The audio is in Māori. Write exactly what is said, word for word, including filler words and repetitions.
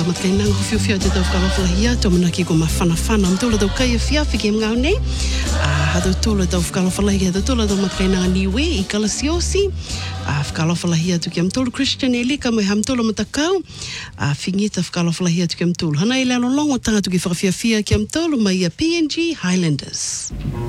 matkainanga hofio fio te tau whakalofala hia, tō mana ki ko ma whana whana, mtola tau kai fia, whiki am ngau nei, hado tōla tau whakalofala hia, hado tōla tau matkainanga niwe, i kalasiosi, whakalofala hia tuki am tōla Christian e lika, mai ham tōla matakau, whingita whakalofala hia tuki am tōla. Hana i lalo longo tanga tuki whakawhia fia ki am tōla, mai a P N G Highlanders.